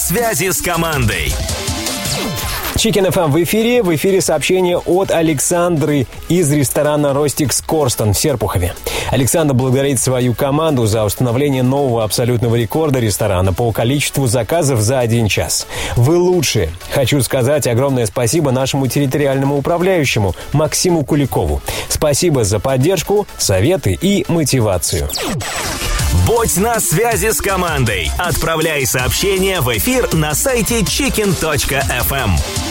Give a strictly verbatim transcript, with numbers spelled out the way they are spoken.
связи с командой. Chicken эф эм в эфире. В эфире сообщение от Александры из ресторана «Ростикс Корстон» в Серпухове. Александра благодарит свою команду за установление нового абсолютного рекорда ресторана по количеству заказов за один час. Вы лучшие. Хочу сказать огромное спасибо нашему территориальному управляющему Максиму Куликову. Спасибо за поддержку, советы и мотивацию. Будь на связи с командой. Отправляй сообщение в эфир на сайте чикен точка эф эм.